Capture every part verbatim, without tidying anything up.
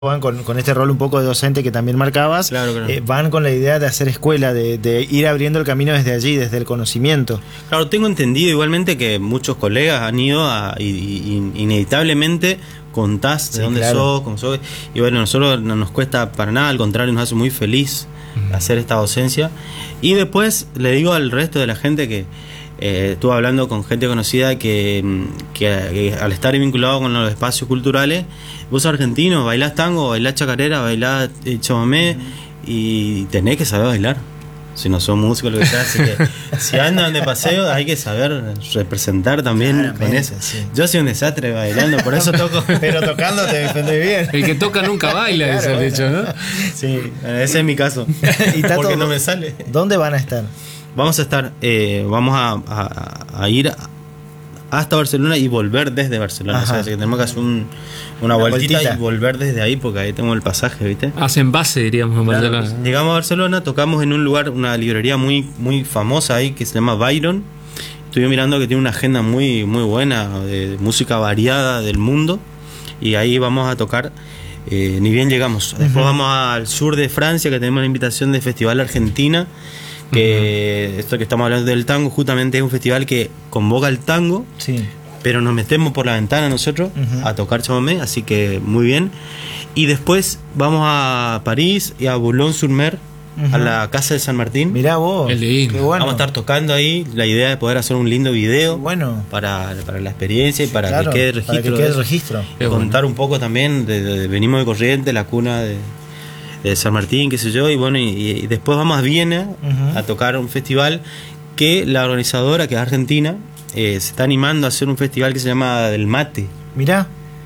van con, con este rol un poco de docente que también marcabas, claro, claro. Eh, van con la idea de hacer escuela, de, de ir abriendo el camino desde allí, desde el conocimiento. Claro, tengo entendido igualmente que muchos colegas han ido a, y, y, inevitablemente contás de Sí, dónde claro. sos, cómo sos, y bueno, a nosotros no nos cuesta para nada, al contrario, nos hace muy feliz uh-huh. hacer esta docencia. Y después le digo al resto de la gente que eh, estuve hablando con gente conocida que, que, que al estar vinculado con los espacios culturales, vos argentino, bailás tango, bailás chacarera, bailás eh, chamamé uh-huh. y tenés que saber bailar. Si no son músicos, lo que sea, así que si andan de paseo hay que saber representar también. Claramente, con eso. Sí. Yo soy un desastre bailando, por eso toco. Pero tocando te defendés bien. El que toca nunca baila, claro, ese es el hecho, ¿no? Sí, ese es mi caso. ¿Y Tato, porque no me sale. ¿Dónde van a estar? Vamos a estar, eh, vamos a, a, a ir hasta Barcelona y volver desde Barcelona. O sea, así que tenemos que hacer un, una, una vueltita, vueltita y volver desde ahí, porque ahí tengo el pasaje, ¿viste? Hacen base, diríamos, en claro, Barcelona. Pues, llegamos a Barcelona, tocamos en un lugar, una librería muy, muy famosa ahí que se llama Byron. Estuve mirando que tiene una agenda muy, muy buena de, de música variada del mundo. Y ahí vamos a tocar, eh, ni bien llegamos. Después uh-huh. vamos al sur de Francia, que tenemos la invitación de Festival Argentina. Que uh-huh. esto que estamos hablando del tango justamente es un festival que convoca el tango, sí. pero nos metemos por la ventana nosotros uh-huh. a tocar chamamé, así que muy bien. Y después vamos a París y a Boulogne-sur-Mer, uh-huh. a la Casa de San Martín. Mirá vos, qué lindo. Qué bueno. Vamos a estar tocando ahí, la idea es poder hacer un lindo video bueno. para, para la experiencia y para claro, que quede registro. Para que quede el registro. Y contar un poco también de, de, de venimos de Corrientes, la cuna de... de San Martín, qué sé yo, y bueno, y, y después vamos a Viena uh-huh. a tocar un festival que la organizadora, que es argentina, eh, se está animando a hacer un festival que se llama Del Mate. Mirá.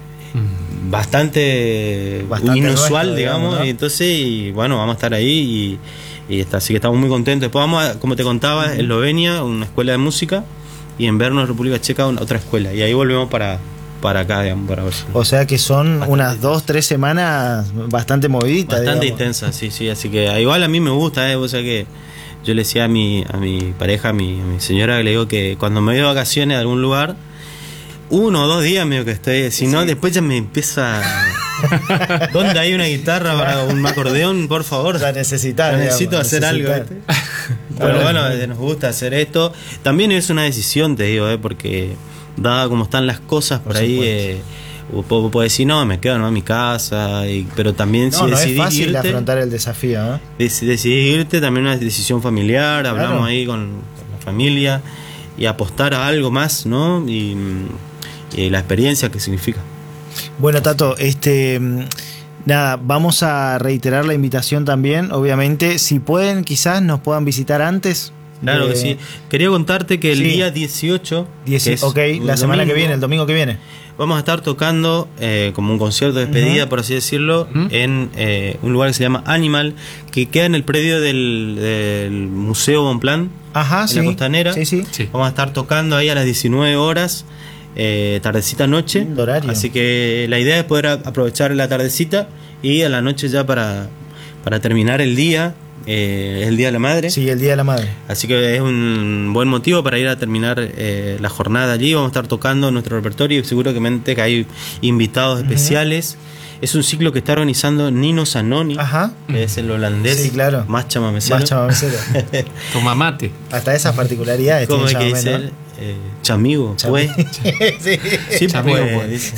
Bastante, Bastante inusual, nuestro, digamos, digamos, ¿no? Y entonces, y bueno, vamos a estar ahí y, y está, así que estamos muy contentos. Después vamos a, como te contaba, uh-huh. Eslovenia, una escuela de música, y en Brno, República Checa, una, otra escuela, y ahí volvemos para... para acá, digamos, para ver si... O sea que son bastante unas dos, tres semanas bastante moviditas. Bastante digamos. intensas, sí, sí, así que igual a mí me gusta, ¿eh? O sea que yo le decía a mi, a mi pareja, a mi, a mi señora, que le digo que cuando me voy de vacaciones a algún lugar, uno o dos días medio que estoy, si no, sí. después ya me empieza... ¿Dónde hay una guitarra para un acordeón, por favor? La necesitar, necesito digamos, hacer necesitar. algo, ¿viste? Pero bueno, nos gusta hacer esto. También es una decisión, te digo, ¿eh? Porque... dada como están las cosas por, por ahí, eh, puedo, puedo decir, no, me quedo ¿no? en mi casa, y, pero también no, si no decidís es fácil irte, afrontar el desafío, ¿no? Dec- decidís irte, también una decisión familiar, claro. hablamos ahí con, con la familia, y apostar a algo más, ¿no? Y, y la experiencia que significa. Bueno, Tato, este... nada, vamos a reiterar la invitación también, obviamente, si pueden, quizás nos puedan visitar antes. Claro de... que sí. Quería contarte que el sí. día dieciocho, Dieci- que es ok, la semana domingo, que viene, el domingo que viene, vamos a estar tocando eh, como un concierto de despedida, uh-huh. por así decirlo, uh-huh. en eh, un lugar que se llama Animal, que queda en el predio del, del Museo Bonpland, Ajá, en sí. la Costanera. Sí, sí. Sí. Vamos a estar tocando ahí a las diecinueve horas, eh, tardecita noche. Lindo horario. Así que la idea es poder a- aprovechar la tardecita y a la noche ya para, para terminar el día. Eh, es el Día de la Madre. Sí, el Día de la Madre. Así que es un buen motivo para ir a terminar eh, la jornada allí. Vamos a estar tocando nuestro repertorio y seguramente que hay invitados uh-huh. especiales. Es un ciclo que está organizando Nino Zanoni, Ajá. que es el holandés, Sí, claro. más chamamecero. Más chamamecero. Toma mate. Hasta esas particularidades. ¿Cómo es tiene que chamamé, dice ¿no? él? Eh, chamigo, Cham- pues. sí. Sí, Chamigo, pues, pues. dice.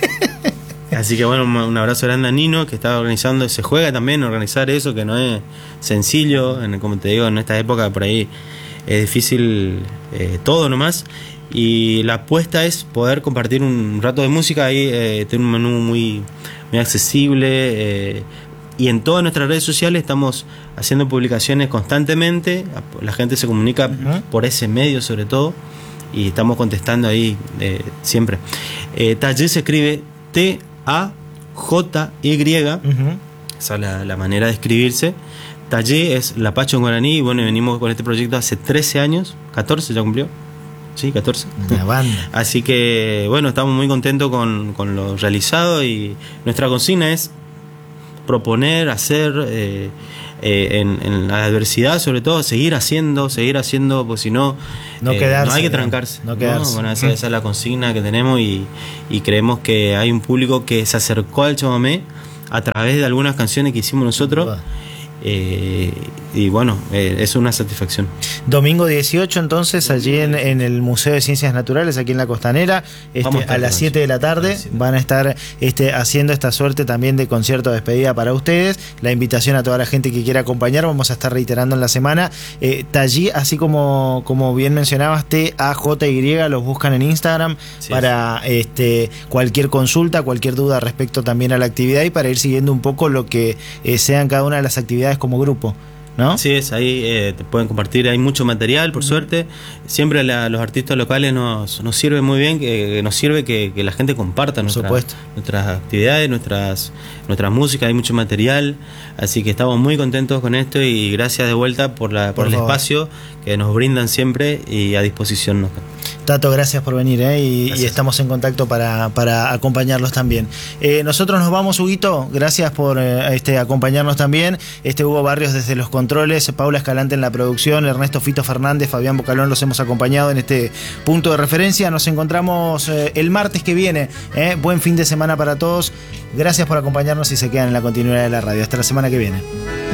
Así que bueno, un abrazo grande a Nino, que está organizando, se juega también organizar eso, que no es sencillo, en, como te digo, en esta época por ahí es difícil eh, todo nomás, y la apuesta es poder compartir un rato de música ahí, eh, tener un menú muy, muy accesible, eh, y en todas nuestras redes sociales estamos haciendo publicaciones constantemente, la gente se comunica uh-huh. por ese medio sobre todo, y estamos contestando ahí eh, siempre. Eh, Taller se escribe T A J Y, uh-huh. esa es la, la manera de escribirse. Taller es Lapacho en guaraní, y bueno, venimos con este proyecto hace trece años, catorce ya cumplió. Sí, catorce. Una banda. Así que bueno, estamos muy contentos con, con lo realizado, y nuestra consigna es proponer, hacer, eh, eh, en, en la adversidad sobre todo, seguir haciendo, seguir haciendo, pues si no, no, eh, quedarse, no hay que trancarse. No, no quedarse. ¿no? Bueno, esa, esa es la consigna que tenemos, y, y creemos que hay un público que se acercó al chamamé a través de algunas canciones que hicimos nosotros. Eh, y bueno, eh, es una satisfacción. Domingo dieciocho, entonces, allí en, en el Museo de Ciencias Naturales, aquí en la Costanera, este, a, a las siete de la tarde, van a estar este, haciendo esta suerte también de concierto de despedida para ustedes. La invitación a toda la gente que quiera acompañar, vamos a estar reiterando en la semana. Eh, Tallí, así como, como bien mencionabas, T A J Y, los buscan en Instagram sí, para sí. Este, cualquier consulta, cualquier duda respecto también a la actividad y para ir siguiendo un poco lo que eh, sean cada una de las actividades como grupo, ¿no? Sí, es ahí, eh, te pueden compartir, hay mucho material, por uh-huh. suerte. Siempre la, los artistas locales nos, nos sirve muy bien, que nos sirve que, que la gente comparta nuestra, nuestras actividades, nuestras, nuestras músicas, hay mucho material, así que estamos muy contentos con esto y gracias de vuelta por, la, por, por el favor. espacio que nos brindan siempre y a disposición nos están. Tato, gracias por venir, ¿eh? y, y estamos en contacto para, para acompañarlos también. Eh, nosotros nos vamos, Huguito, gracias por eh, este, acompañarnos también. Este Hugo Barrios desde los controles, Paula Escalante en la producción, Ernesto Fito Fernández, Fabián Bocalón los hemos acompañado en este punto de referencia. Nos encontramos eh, el martes que viene. ¿eh? Buen fin de semana para todos. Gracias por acompañarnos y se quedan en la continuidad de la radio. Hasta la semana que viene.